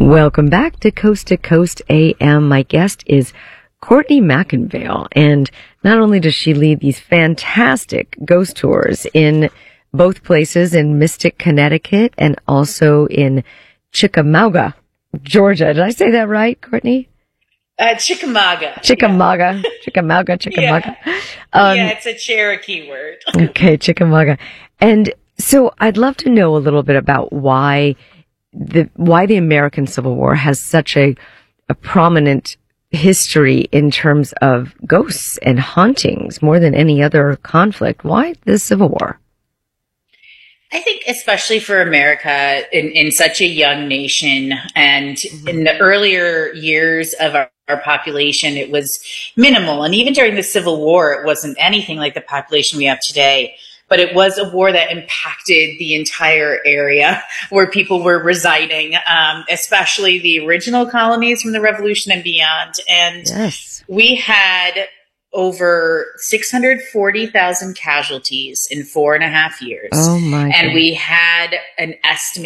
Welcome back to Coast AM. My guest is Courtney McIngvale, and not only does she lead these fantastic ghost tours in both places, in Mystic, Connecticut, and also in Chickamauga, Georgia. Did I say that right, Courtney? Chickamauga. Chickamauga. Yeah. Chickamauga. Yeah. It's a Cherokee word. Okay, Chickamauga. And so I'd love to know a little bit about why the American Civil War has such a prominent history in terms of ghosts and hauntings more than any other conflict. Why the Civil War? I think especially for America in such a young nation, and in the earlier years of our population, it was minimal. And even during the Civil War, it wasn't anything like the population we have today. But it was a war that impacted the entire area where people were residing, especially the original colonies from the Revolution and beyond. And yes, we had over 640,000 casualties in 4.5 years. Oh my God. And we had an estimate